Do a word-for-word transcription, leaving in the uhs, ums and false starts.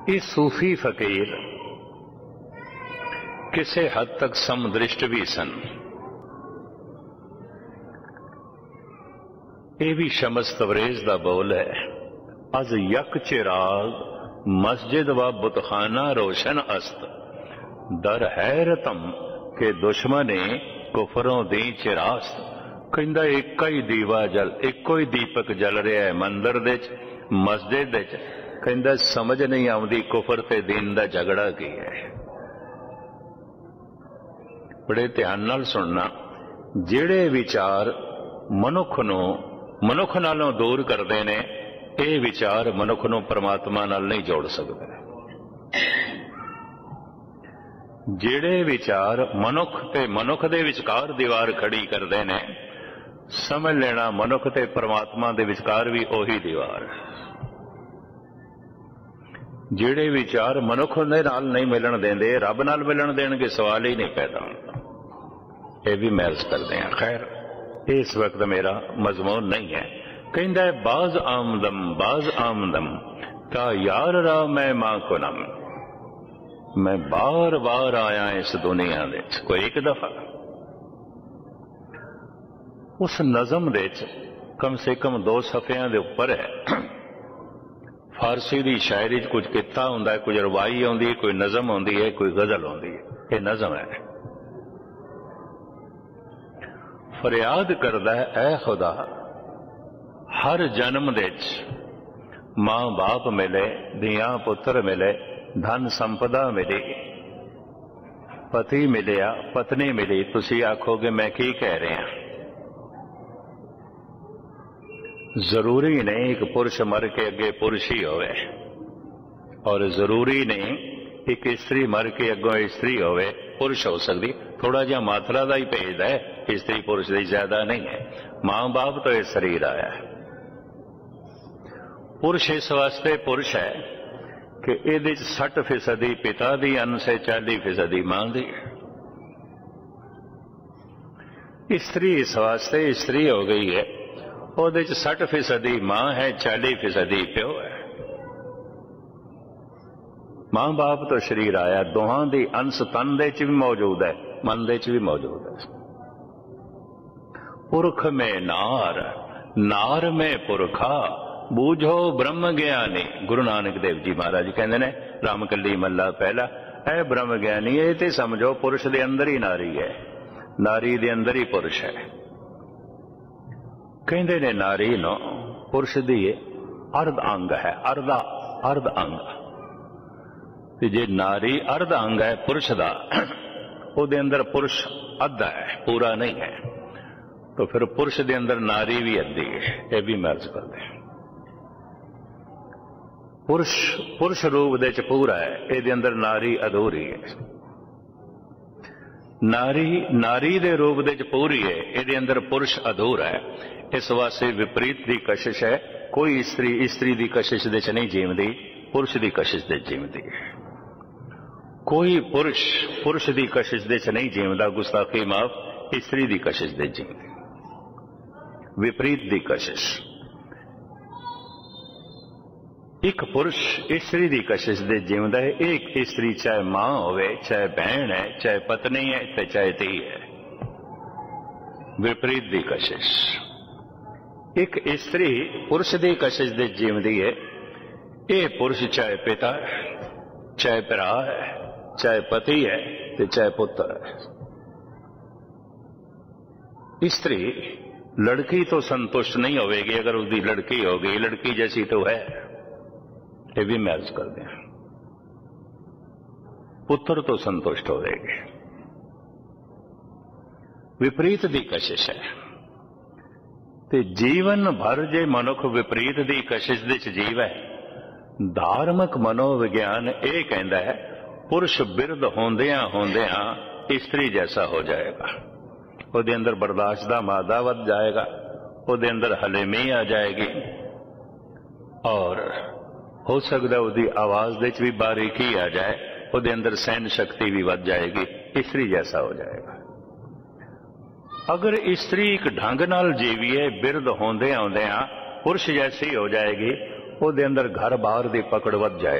ये सूफी फकीर किसी हद तक समदृष्ट भी सन। ये भी शमस तबरेज का बोल है, अज यक चिराग मस्जिद व बुतखाना रोशन अस्त, दर हैरतम के दुश्मने कुफरों दी चिरास्त। कहंदा एक ही दीवा जल, एक ही दीपक जल रहा है मंदिर दे मस्जिद दे। कहंदा समझ नहीं आती कुफर ते दीन का झगड़ा की है। बड़े ध्यान नाल सुनना, जिहड़े विचार मनुख नूं मनुख नालों दूर करते ने, ये विचार मनुख नूं परमात्मा नाल नहीं जोड़ सकते। जिहड़े विचार मनुख ते मनुख दे विचकार दीवार खड़ी करते ने, समझ लेना मनुख ते परमात्मा दे विचकार भी ओही दीवार। जिहड़े विचार मनुख दे नाल नहीं मिलन देंदे, रब नाल मिलन देणगे, सवाल ही नहीं पैदा होता। ये भी महज करते हैं। खैर, इस वक्त मेरा मजमून नहीं है। कहंदा है बाज आमदम बाज आमदम ता यार रा मैं मां को नम। मैं बार बार आया इस दुनिया दे, कोई एक दफा उस नज़म दे कम से कम दो सफियां दे ऊपर है। फारसी दी शायरी कुछ किता हुंदा है, कुछ रवाई आउंदी है, कोई नज़म आउंदी है, कोई गजल आउंदी है। ये नज़म है। फरियाद करदा है, ऐ खुदा हर जन्म दे मां बाप मिले, धियां पुत्र मिले, धन संपदा मिली, पति मिलिया, पत्नी मिली। तुसी आखोगे मैं की कह रहा। जरूरी नहीं एक पुरुष मर के अगे पुरुष ही होवे, और जरूरी नहीं एक स्त्री मर के अगों स्त्री होवे पुरुष हो सकती। थोड़ा जिहा मात्रा का ही भेद है, स्त्री पुरुष की ज्यादा नहीं है। मां बाप तो यह शरीर आया है। पुरुष इस वास्ते पुरुष है कि ये सठ फीसदी पिता दी अन से चाली फीसदी मां दी। स्त्री इस वास्ते स्त्री हो गई है, ਉਹਦੇ ਚ सठ फीसदी मां है, चाली फीसदी प्यो है। मां बाप तो शरीर आया, दोहां दी अंश तन दे च भी मौजूद है, मन दे च भी मौजूद है। पुरख में नार नार में पुरखा, बूझो ब्रह्म ज्ञानी। गुरु नानक देव जी महाराज कहते ने रामकली मल्ला पहला, ऐ ब्रह्म ज्ञानी ये ते समझो पुरुष दे अंदर ही नारी है, नारी दे अंदर ही पुरुष है। कहते ने नारी नो पुरुष दी अर्ध अंग है, अर्धा अर्ध अंग। जे नारी अर्ध अंग है पुरुष दा, ਉਹਦੇ अंदर पुरुष अद्धा है, पूरा नहीं है, तो फिर पुरुष दे अंदर नारी भी अद्धी है। यह भी मर्ज करते हैं। पुरुष पुरुष रूप दे च पूरा है, ਇਹਦੇ अंदर नारी अधूरी है। नारी नारी दे रूप दे च पूरी है, ਇਹਦੇ अंदर पुरुष अधूरा है। इस वास्ते विपरीत की कशिश है। कोई स्त्री स्त्री की कशिश दे च नहीं जीवती, पुरुष की कशिश दे जीवती है। कोई पुरुष पुरुष की कशिश दे च नहीं जीवता, गुस्ताखी माफ, स्त्री की कशिश दे जीवती। विपरीत की कशिश। एक पुरुष स्त्री की कशिश दे जीवता है, एक स्त्री चाहे मां होवे, चाहे बहन है, चाहे पत्नी है, चाहे धी है। विपरीत की कशिश। एक स्त्री पुरुष की कशिश दे जीवती है, ये पुरुष चाहे पिता है, चाहे भरा है, चाहे पति है, ते चाहे पुत्र है। स्त्री लड़की तो संतुष्ट नहीं होगी अगर उसकी लड़की हो गई, लड़की जैसी तो है। ये भी मैच कर दें। पुत्र तो संतुष्ट हो जाएगी। विपरीत की कशिश है। ते जीवन भर जे मनुख विपरीत की कशिश दे च जीवै, धार्मिक मनोविज्ञान ये कहता है पुरुष बिरध होंदियां होंदियां स्त्री जैसा हो जाएगा। उसके अंदर बर्दाश्त का मादा वध जाएगा, उसके अंदर हलेमी आ जाएगी, और हो सकता उसकी आवाज दे च भी बारीकी आ जाए, उसके अंदर सहन शक्ति भी वध जाएगी, स्त्री जैसा हो जाएगा। अगर स्त्री एक ढंग नाल जीवीए, बिरध होंदे आउंदे पुरुष जैसी हो जाएगी, उसके अंदर घर बाहर की पकड़ वध जाएगी।